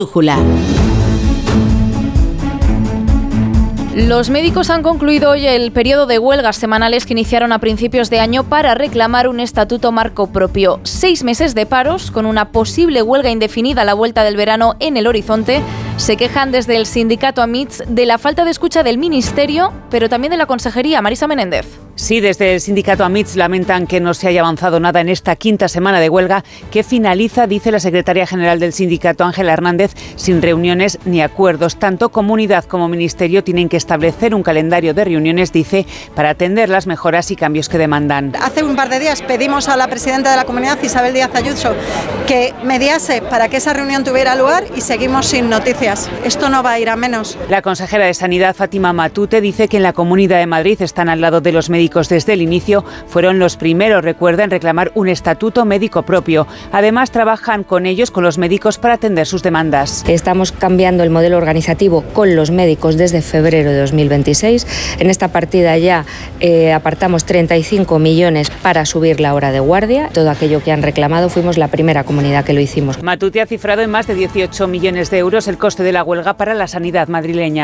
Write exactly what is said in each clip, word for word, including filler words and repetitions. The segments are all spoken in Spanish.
Brújula. Los médicos han concluido hoy el periodo de huelgas semanales que iniciaron a principios de año para reclamar un estatuto marco propio. Seis meses de paros, con una posible huelga indefinida a la vuelta del verano en el horizonte. Se quejan desde el sindicato AMITS de la falta de escucha del Ministerio, pero también de la Consejería. Marisa Menéndez. Sí, desde el sindicato AMITS lamentan que no se haya avanzado nada en esta quinta semana de huelga que finaliza, dice la secretaria general del sindicato, Ángela Hernández, sin reuniones ni acuerdos. Tanto comunidad como ministerio tienen que establecer un calendario de reuniones, dice, para atender las mejoras y cambios que demandan. Hace un par de días pedimos a la presidenta de la comunidad, Isabel Díaz Ayuso, que mediase para que esa reunión tuviera lugar y seguimos sin noticias. Esto no va a ir a menos. La consejera de Sanidad, Fátima Matute, dice que en la Comunidad de Madrid están al lado de los médicos desde el inicio, fueron los primeros, recuerda, en reclamar un estatuto médico propio. Además, trabajan con ellos, con los médicos, para atender sus demandas. Estamos cambiando el modelo organizativo con los médicos desde febrero de dos mil veintiséis. En esta partida ya eh, apartamos treinta y cinco millones para subir la hora de guardia. Todo aquello que han reclamado, fuimos la primera comunidad que lo hicimos. Matute ha cifrado en más de dieciocho millones de euros el coste de la huelga para la sanidad madrileña.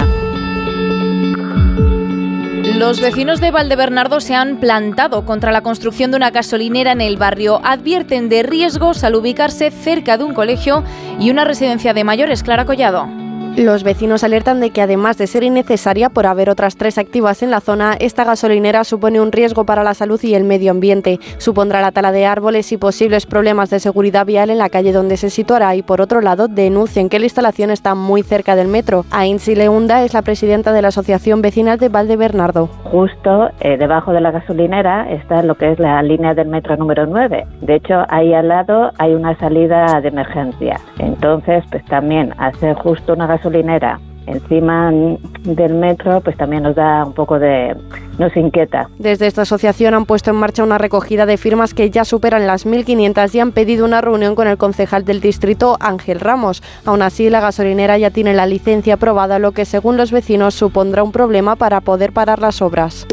Los vecinos de Valdebernardo se han plantado contra la construcción de una gasolinera en el barrio. Advierten de riesgos al ubicarse cerca de un colegio y una residencia de mayores. Clara Collado. Los vecinos alertan de que, además de ser innecesaria por haber otras tres activas en la zona, esta gasolinera supone un riesgo para la salud y el medio ambiente. Supondrá la tala de árboles y posibles problemas de seguridad vial en la calle donde se situará, y por otro lado denuncian que la instalación está muy cerca del metro. Ainsi Leunda es la presidenta de la Asociación Vecinal de Valdebernardo. Justo eh, debajo de la gasolinera está lo que es la línea del metro número nueve. De hecho, ahí al lado hay una salida de emergencia. Entonces, pues también hacer justo una gasolinera gasolinera encima del metro, pues también nos da un poco de... nos inquieta. Desde esta asociación han puesto en marcha una recogida de firmas que ya superan las mil quinientas y han pedido una reunión con el concejal del distrito, Ángel Ramos. Aún así, la gasolinera ya tiene la licencia aprobada, lo que según los vecinos supondrá un problema para poder parar las obras.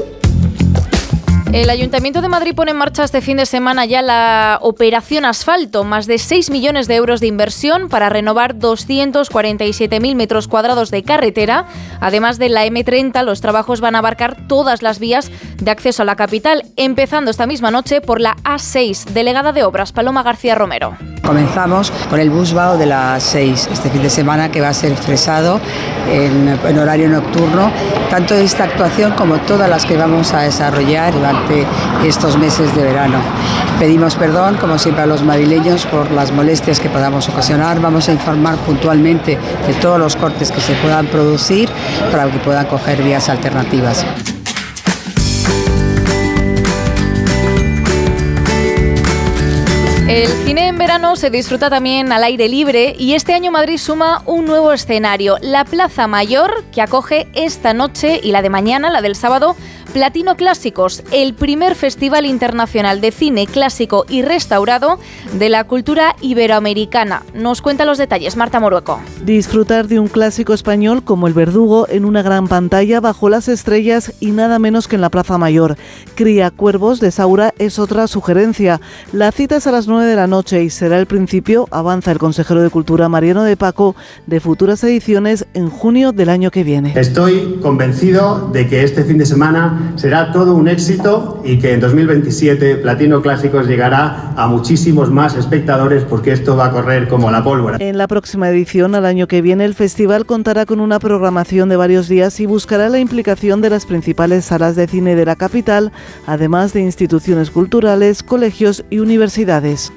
El Ayuntamiento de Madrid pone en marcha este fin de semana ya la Operación Asfalto, más de seis millones de euros de inversión para renovar doscientos cuarenta y siete mil metros cuadrados de carretera. Además de la eme treinta, los trabajos van a abarcar todas las vías de acceso a la capital, empezando esta misma noche por la A seis. Delegada de Obras, Paloma García Romero. Comenzamos con el busvao de la A seis este fin de semana, que va a ser fresado en, en horario nocturno. Tanto esta actuación como todas las que vamos a desarrollar durante estos meses de verano. Pedimos perdón, como siempre, a los madrileños por las molestias que podamos ocasionar. Vamos a informar puntualmente de todos los cortes que se puedan producir para que puedan coger vías alternativas. El cine en verano se disfruta también al aire libre y este año Madrid suma un nuevo escenario, la Plaza Mayor, que acoge esta noche y la de mañana, la del sábado, Platino Clásicos, el primer festival internacional de cine clásico y restaurado de la cultura iberoamericana. Nos cuenta los detalles Marta Morueco. Disfrutar de un clásico español como El Verdugo en una gran pantalla bajo las estrellas y nada menos que en la Plaza Mayor. Cría Cuervos de Saura es otra sugerencia. La cita es a las nueve de la noche y será el principio, avanza el consejero de Cultura Mariano de Paco, de futuras ediciones en junio del año que viene. Estoy convencido de que este fin de semana será todo un éxito y que en dos mil veintisiete Platino Clásicos llegará a muchísimos más espectadores, porque esto va a correr como la pólvora. En la próxima edición, al año que viene, el festival contará con una programación de varios días y buscará la implicación de las principales salas de cine de la capital, además de instituciones culturales, colegios y universidades.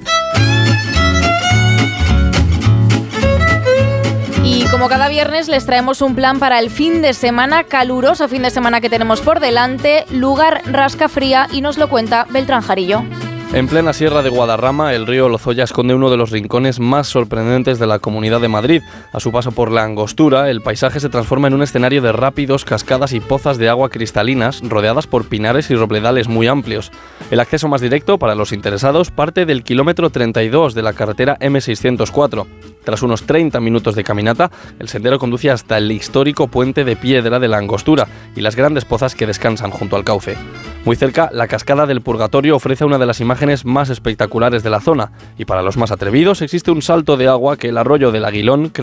Y como cada viernes les traemos un plan para el fin de semana, caluroso fin de semana que tenemos por delante, lugar Rascafría, y nos lo cuenta Beltrán Jarillo. En plena sierra de Guadarrama, el río Lozoya esconde uno de los rincones más sorprendentes de la Comunidad de Madrid. A su paso por la Angostura, el paisaje se transforma en un escenario de rápidos, cascadas y pozas de agua cristalinas, rodeadas por pinares y robledales muy amplios. El acceso más directo para los interesados parte del kilómetro treinta y dos de la carretera eme seiscientos cuatro. Tras unos treinta minutos de caminata, el sendero conduce hasta el histórico puente de piedra de la Angostura y las grandes pozas que descansan junto al cauce. Muy cerca, la cascada del Purgatorio ofrece una de las imágenes más espectaculares de la zona, y para los más atrevidos existe un salto de agua que el arroyo del Aguilón